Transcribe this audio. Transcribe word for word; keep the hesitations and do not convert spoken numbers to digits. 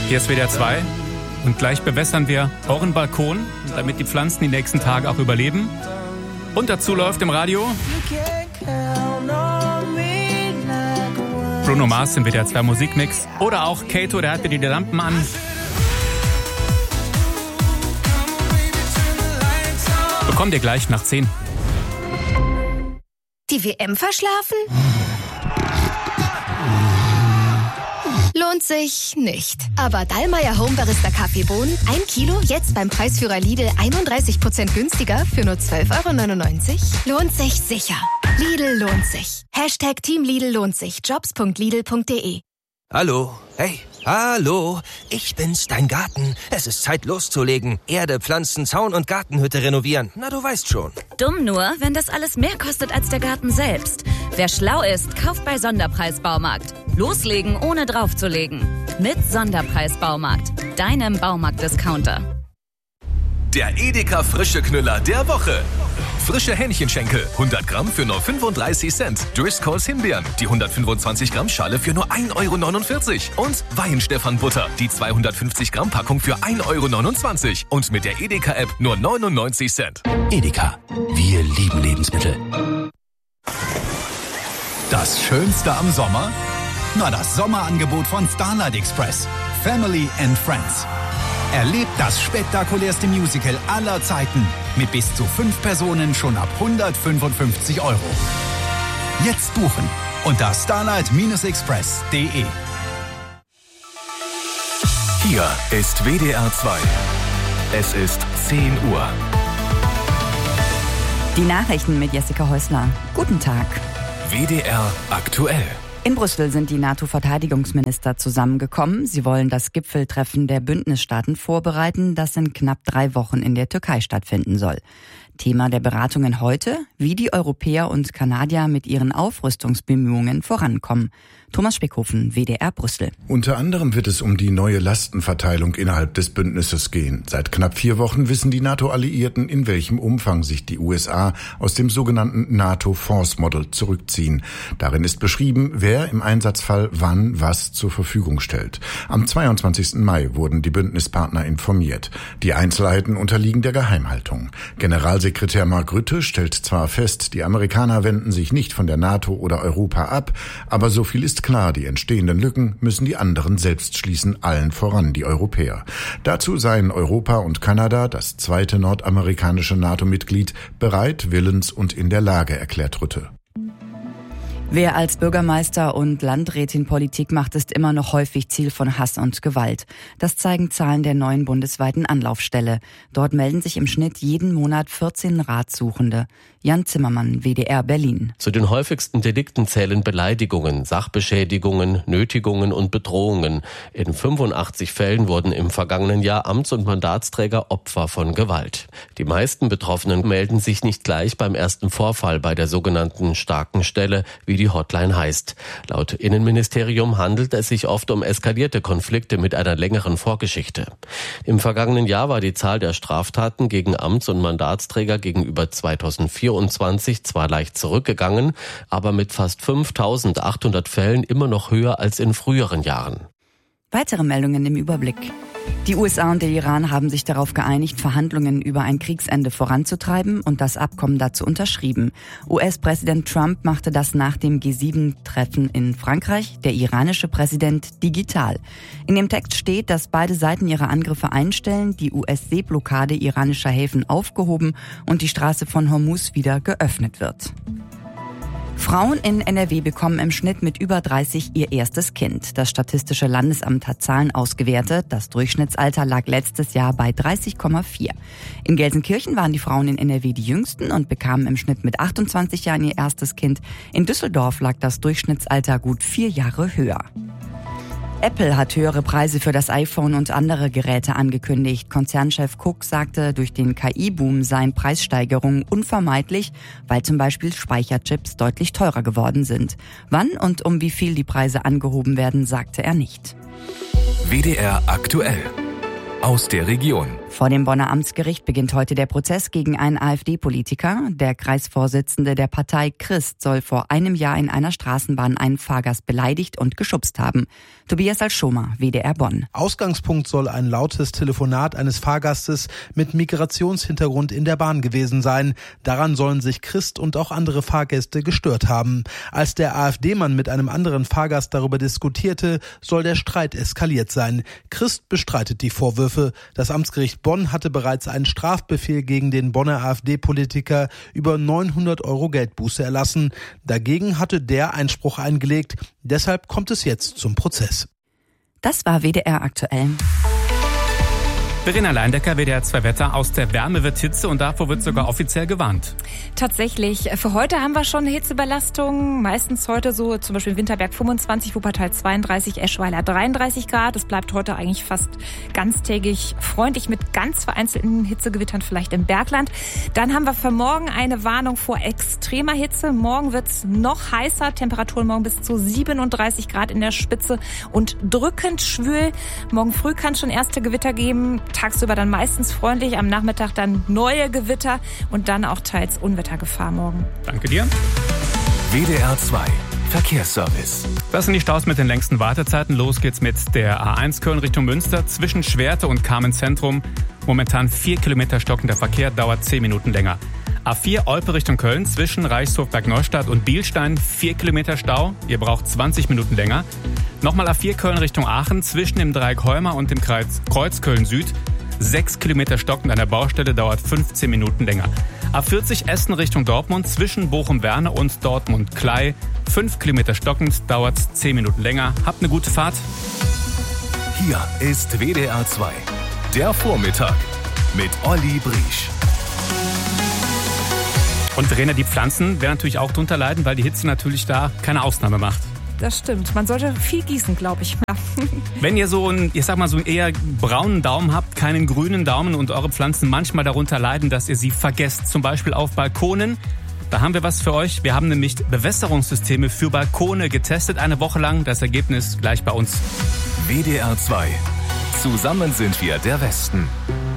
Hier ist W D R zwei und gleich bewässern wir euren Balkon, damit die Pflanzen die nächsten Tage auch überleben. Und dazu läuft im Radio Bruno Mars im W D R zwei Musikmix oder auch Kato, der hat mir die Lampen an. Bekommt ihr gleich nach zehn. Die W M verschlafen? Lohnt sich nicht. Aber Dallmayr Home Barista Kaffeebohnen, ein Kilo, jetzt beim Preisführer Lidl einunddreißig Prozent günstiger für nur zwölf Euro neunundneunzig. Lohnt sich sicher. Lidl lohnt sich. Hashtag Team Lidl lohnt sich. Jobs punkt lidl punkt de. Hallo, hey, hallo, ich bin's, dein Garten. Es ist Zeit loszulegen. Erde, Pflanzen, Zaun und Gartenhütte renovieren. Na, du weißt schon. Dumm nur, wenn das alles mehr kostet als der Garten selbst. Wer schlau ist, kauft bei Sonderpreis Baumarkt. Loslegen, ohne draufzulegen. Mit Sonderpreis Baumarkt, deinem Baumarkt-Discounter. Der Edeka Frische Knüller der Woche. Frische Hähnchenschenkel, hundert Gramm für nur fünfunddreißig Cent. Driscolls Himbeeren, die hundertfünfundzwanzig Gramm Schale für nur ein Euro neunundvierzig. Und Weihenstephan-Butter, die zweihundertfünfzig Gramm Packung für ein Euro neunundzwanzig. Und mit der Edeka-App nur neunundneunzig Cent. Edeka, wir lieben Lebensmittel. Das Schönste am Sommer? Na, das Sommerangebot von Starlight Express. Family and Friends. Erlebt das spektakulärste Musical aller Zeiten mit bis zu fünf Personen schon ab hundertfünfundfünfzig Euro. Jetzt buchen unter starlight express punkt de. Hier ist W D R zwei. Es ist zehn Uhr. Die Nachrichten mit Jessica Häusler. Guten Tag. W D R aktuell. In Brüssel sind die NATO-Verteidigungsminister zusammengekommen. Sie wollen das Gipfeltreffen der Bündnisstaaten vorbereiten, das in knapp drei Wochen in der Türkei stattfinden soll. Thema der Beratungen heute, wie die Europäer und Kanadier mit ihren Aufrüstungsbemühungen vorankommen. Thomas Speckhofen, W D R Brüssel. Unter anderem wird es um die neue Lastenverteilung innerhalb des Bündnisses gehen. Seit knapp vier Wochen wissen die NATO-Alliierten, in welchem Umfang sich die U S A aus dem sogenannten NATO Force Model zurückziehen. Darin ist beschrieben, wer im Einsatzfall wann was zur Verfügung stellt. Am zweiundzwanzigsten Mai wurden die Bündnispartner informiert. Die Einzelheiten unterliegen der Geheimhaltung. Generalsekretär Mark Rutte stellt zwar fest, die Amerikaner wenden sich nicht von der NATO oder Europa ab, aber so viel ist klar, die entstehenden Lücken müssen die anderen selbst schließen, allen voran die Europäer. Dazu seien Europa und Kanada, das zweite nordamerikanische NATO-Mitglied, bereit, willens und in der Lage, erklärt Rutte. Wer als Bürgermeister und Landrätin Politik macht, ist immer noch häufig Ziel von Hass und Gewalt. Das zeigen Zahlen der neuen bundesweiten Anlaufstelle. Dort melden sich im Schnitt jeden Monat vierzehn Ratsuchende. Jan Zimmermann, W D R Berlin. Zu den häufigsten Delikten zählen Beleidigungen, Sachbeschädigungen, Nötigungen und Bedrohungen. In fünfundachtzig Fällen wurden im vergangenen Jahr Amts- und Mandatsträger Opfer von Gewalt. Die meisten Betroffenen melden sich nicht gleich beim ersten Vorfall bei der sogenannten starken Stelle, wie die Hotline heißt. Laut Innenministerium handelt es sich oft um eskalierte Konflikte mit einer längeren Vorgeschichte. Im vergangenen Jahr war die Zahl der Straftaten gegen Amts- und Mandatsträger gegenüber zweitausendvierundzwanzig zwar leicht zurückgegangen, aber mit fast fünftausendachthundert Fällen immer noch höher als in früheren Jahren. Weitere Meldungen im Überblick. Die U S A und der Iran haben sich darauf geeinigt, Verhandlungen über ein Kriegsende voranzutreiben und das Abkommen dazu unterschrieben. U S-Präsident Trump machte das nach dem G sieben Treffen in Frankreich, der iranische Präsident digital. In dem Text steht, dass beide Seiten ihre Angriffe einstellen, die U S-Seeblockade iranischer Häfen aufgehoben und die Straße von Hormuz wieder geöffnet wird. Frauen in N R W bekommen im Schnitt mit über dreißig ihr erstes Kind. Das Statistische Landesamt hat Zahlen ausgewertet. Das Durchschnittsalter lag letztes Jahr bei dreißig Komma vier. In Gelsenkirchen waren die Frauen in N R W die jüngsten und bekamen im Schnitt mit achtundzwanzig Jahren ihr erstes Kind. In Düsseldorf lag das Durchschnittsalter gut vier Jahre höher. Apple hat höhere Preise für das iPhone und andere Geräte angekündigt. Konzernchef Cook sagte, durch den K I-Boom seien Preissteigerungen unvermeidlich, weil zum Beispiel Speicherchips deutlich teurer geworden sind. Wann und um wie viel die Preise angehoben werden, sagte er nicht. W D R aktuell. Aus der Region. Vor dem Bonner Amtsgericht beginnt heute der Prozess gegen einen AfD-Politiker. Der Kreisvorsitzende der Partei Christ soll vor einem Jahr in einer Straßenbahn einen Fahrgast beleidigt und geschubst haben. Tobias Alschomer, W D R Bonn. Ausgangspunkt soll ein lautes Telefonat eines Fahrgastes mit Migrationshintergrund in der Bahn gewesen sein. Daran sollen sich Christ und auch andere Fahrgäste gestört haben. Als der AfD-Mann mit einem anderen Fahrgast darüber diskutierte, soll der Streit eskaliert sein. Christ bestreitet die Vorwürfe. Das Amtsgericht Bonn hatte bereits einen Strafbefehl gegen den Bonner AfD-Politiker über neunhundert Euro Geldbuße erlassen. Dagegen hatte der Einspruch eingelegt. Deshalb kommt es jetzt zum Prozess. Das war W D R aktuell. Verena Leindecker, W D R zwei Wetter. Aus der Wärme wird Hitze und davor wird sogar offiziell gewarnt. Tatsächlich. Für heute haben wir schon eine Hitzebelastung. Meistens heute so zum Beispiel Winterberg fünfundzwanzig, Wuppertal zweiunddreißig, Eschweiler dreiunddreißig Grad. Es bleibt heute eigentlich fast ganztägig freundlich mit ganz vereinzelten Hitzegewittern vielleicht im Bergland. Dann haben wir für morgen eine Warnung vor extremer Hitze. Morgen wird es noch heißer. Temperaturen morgen bis zu siebenunddreißig Grad in der Spitze und drückend schwül. Morgen früh kann es schon erste Gewitter geben. Tagsüber dann meistens freundlich, am Nachmittag dann neue Gewitter und dann auch teils Unwettergefahr morgen. Danke dir. W D R zwei Verkehrsservice. Das sind die Staus mit den längsten Wartezeiten. Los geht's mit der A eins Köln Richtung Münster zwischen Schwerte und Kamenz-Zentrum. Momentan vier Kilometer stockender Verkehr, dauert zehn Minuten länger. A vier Olpe Richtung Köln zwischen Reichshof-Bergneustadt und Bielstein, vier Kilometer Stau. Ihr braucht zwanzig Minuten länger. Nochmal A vier Köln Richtung Aachen zwischen dem Dreieck Heuma und dem Kreuz, Kreuz Köln Süd. sechs Kilometer stockend an der Baustelle, dauert fünfzehn Minuten länger. A vierzig Essen Richtung Dortmund zwischen Bochum-Werne und Dortmund-Klei. fünf Kilometer stockend, dauert zehn Minuten länger. Habt eine gute Fahrt. Hier ist W D R zwei. Der Vormittag mit Olli Briesch. Und Verena, die Pflanzen werden natürlich auch drunter leiden, weil die Hitze natürlich da keine Ausnahme macht. Das stimmt. Man sollte viel gießen, glaube ich. Wenn ihr so einen, ich sag mal, so einen eher braunen Daumen habt, keinen grünen Daumen und eure Pflanzen manchmal darunter leiden, dass ihr sie vergesst, zum Beispiel auf Balkonen, da haben wir was für euch. Wir haben nämlich Bewässerungssysteme für Balkone getestet, eine Woche lang. Das Ergebnis gleich bei uns. W D R zwei. Zusammen sind wir der Westen.